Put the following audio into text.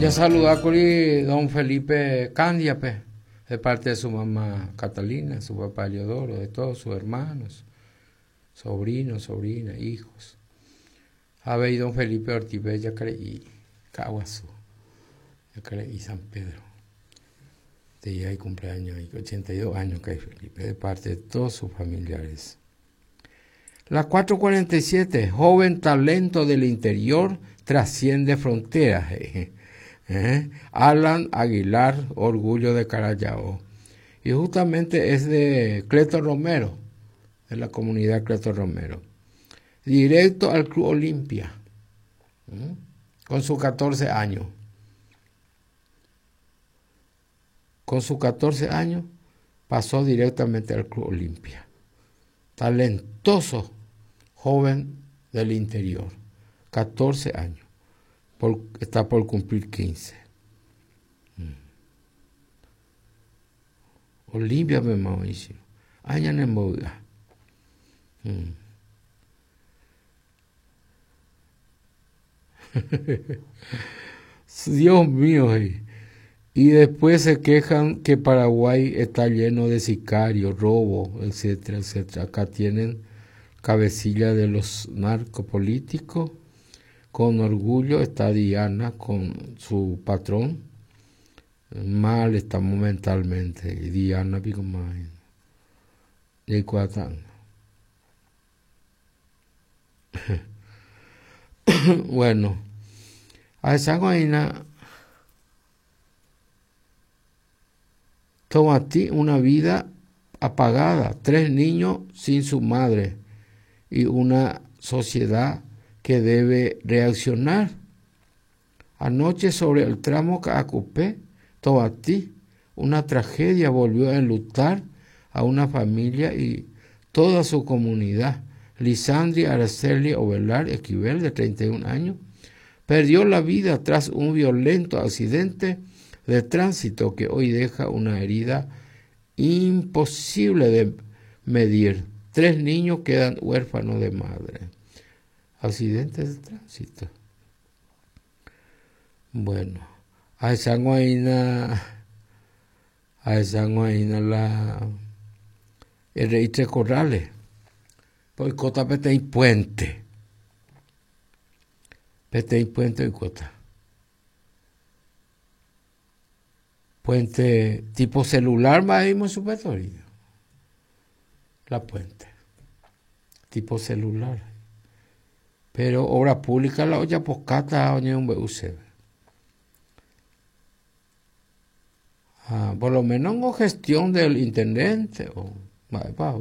Ya saludar con don Felipe Candia, de parte de su mamá Catalina, su papá Leodoro, de todos sus hermanos, sobrinos, sobrinas, hijos. Habe don Felipe Ortiz ya creí Caguazú, ya creí San Pedro. De ya hay cumpleaños, hay 82 años que hay Felipe, de parte de todos sus familiares. La 447, joven talento del interior, trasciende fronteras. Alan Aguilar, orgullo de Carayao. Y justamente es de Cleto Romero, de la comunidad Cleto Romero. Directo al Club Olimpia, con sus 14 años. Con sus 14 años pasó directamente al Club Olimpia. Talentoso joven del interior, 14 años. Está por cumplir 15. Olimpia me mauricio. Aña en boga. Dios mío. Y después se quejan que Paraguay está lleno de sicarios, robo, etcétera, etcétera. Acá tienen cabecilla de los narcopolíticos. Con orgullo está Diana con su patrón. Mal estamos mentalmente. Y Diana pico más. De Cuatán. Bueno. A esa guaina toma a ti una vida apagada. 3 niños sin su madre. Y una sociedad que debe reaccionar. Anoche sobre el tramo Caacupé, Tobatí, una tragedia volvió a enlutar a una familia y toda su comunidad. Lisandri Araceli Ovelar Esquivel, de 31 años, perdió la vida tras un violento accidente de tránsito que hoy deja una herida imposible de medir. 3 niños quedan huérfanos de madre. Accidentes de tránsito. Bueno, a esa guaina el rey Tres Corrales, pues cota pete y puente y cota. Puente tipo celular, más mismo superatorio. La puente, tipo celular. Pero obra pública la olla poscata oñe un BUC. Por lo menos en gestión del intendente o